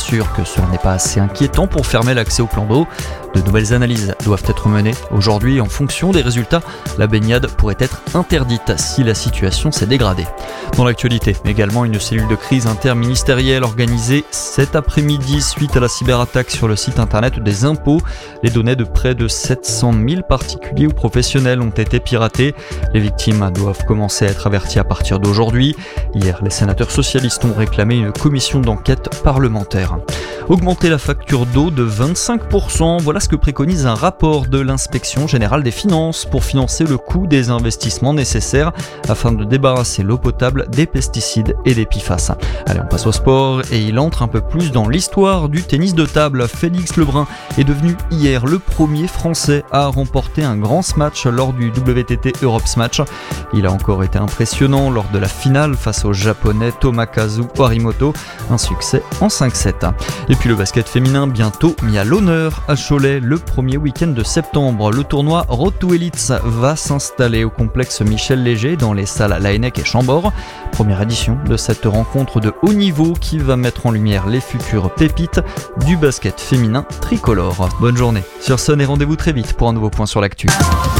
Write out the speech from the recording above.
assure que cela n'est pas assez inquiétant pour fermer l'accès au plan d'eau. De nouvelles analyses doivent être menées. Aujourd'hui, en fonction des résultats, la baignade pourrait être interdite si la situation s'est dégradée. Dans l'actualité, également une cellule de crise interministérielle organisée cet après-midi suite à la cyberattaque sur le site internet des impôts. Les données de près de 700 000 particuliers ou professionnels ont été piratées. Les victimes doivent commencer à être averties à partir d'aujourd'hui. Hier, les sénateurs socialistes ont réclamé une commission d'enquête parlementaire. Augmenter la facture d'eau de 25%, voilà ce que préconise un rapport de l'Inspection générale des finances pour financer le coût des investissements nécessaires afin de débarrasser l'eau potable des pesticides et des PFAS. Allez, on passe au sport et il entre un peu plus dans l'histoire du tennis de table. Félix Lebrun est devenu hier le premier Français à remporter un grand smash lors du WTT Europe Smash. Il a encore été impressionnant lors de la finale face au japonais Tomokazu Harimoto, un succès en 5-7. Et puis le basket féminin bientôt mis à l'honneur à Cholet le premier week-end de septembre. Le tournoi Road to Elites va s'installer au complexe Michel Léger dans les salles Laennec et Chambord. Première édition de cette rencontre de haut niveau qui va mettre en lumière les futures pépites du basket féminin tricolore. Bonne journée sur Sun et rendez-vous très vite pour un nouveau point sur l'actu.